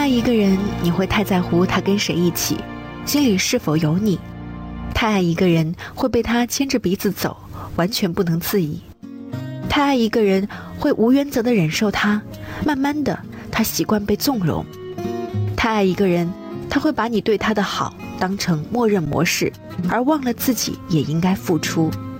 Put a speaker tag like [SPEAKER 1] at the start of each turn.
[SPEAKER 1] 爱一个人，你会太在乎他跟谁一起，心里是否有你；太爱一个人，会被他牵着鼻子走，完全不能自已；太爱一个人，会无原则地忍受他，慢慢的，他习惯被纵容；太爱一个人，他会把你对他的好当成默认模式，而忘了自己也应该付出。